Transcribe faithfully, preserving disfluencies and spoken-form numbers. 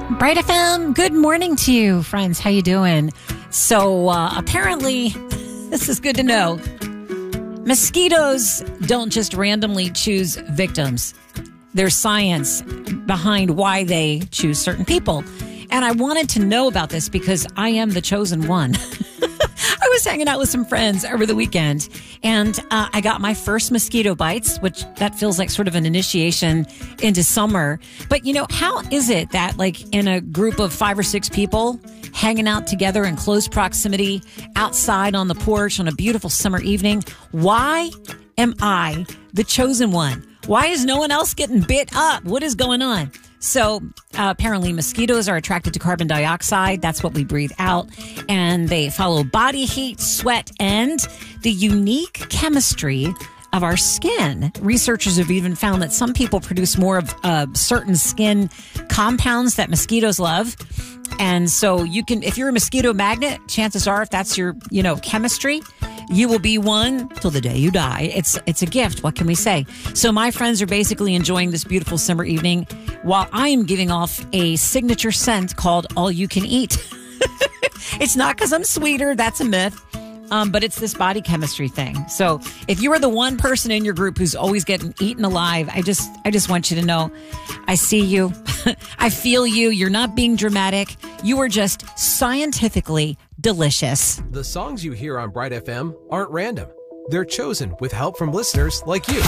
Bright F M, good morning to you, friends. How you doing? So uh, apparently, this is good to know. Mosquitoes don't just randomly choose victims. There's science behind why they choose certain people. And I wanted to know about this because I am the chosen one. I was hanging out with some friends over the weekend, and uh, I got my first mosquito bites, which that feels like sort of an initiation into summer. But, you know, how is it that, like, in a group of five or six people hanging out together in close proximity outside on the porch on a beautiful summer evening, why am I the chosen one? Why is no one else getting bit up? What is going on? So uh, apparently mosquitoes are attracted to carbon dioxide. That's what we breathe out. And they follow body heat, sweat, and the unique chemistry of our skin. Researchers have even found that some people produce more of uh, certain skin compounds that mosquitoes love. And so you can, if you're a mosquito magnet, chances are if that's your, you know, chemistry, you will be one till the day you die. It's it's a gift. What can we say? So my friends are basically enjoying this beautiful summer evening while I am giving off a signature scent called All You Can Eat. It's not because I'm sweeter. That's a myth. Um, but it's this body chemistry thing. So if you are the one person in your group who's always getting eaten alive, I just I just want you to know, I see you. I feel you. You're not being dramatic. You are just scientifically delicious. The songs you hear on Bright F M aren't random. They're chosen with help from listeners like you.